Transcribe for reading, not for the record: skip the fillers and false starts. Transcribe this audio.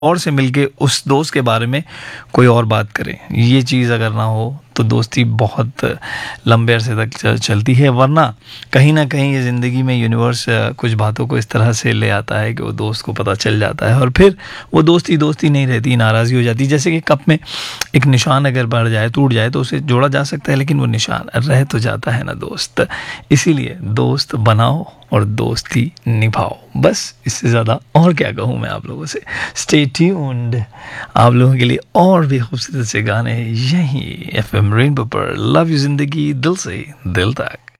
और से मिलके उस दोस्त के बारे में कोई और बात करें। ये चीज़ अगर ना हो तो दोस्ती बहुत लंबे अरसे तक चलती है, वरना कहीं ना कहीं ये ज़िंदगी में यूनिवर्स कुछ बातों को इस तरह से ले आता है कि वो दोस्त को पता चल जाता है और फिर वो दोस्ती दोस्ती नहीं रहती, नाराज़गी हो जाती है। जैसे कि कप में एक निशान अगर बढ़ जाए, टूट जाए तो उसे जोड़ा जा सकता है, लेकिन वो निशान रह तो जाता है ना दोस्त। इसीलिए दोस्त बनाओ और दोस्ती निभाओ, बस इससे ज़्यादा और क्या कहूँ मैं आप लोगों से। स्टे ट्यून्ड, आप लोगों के लिए और भी खूबसूरत से गाने यहीं एफएम रेनबो पर। लव यू ज़िंदगी, दिल से दिल तक।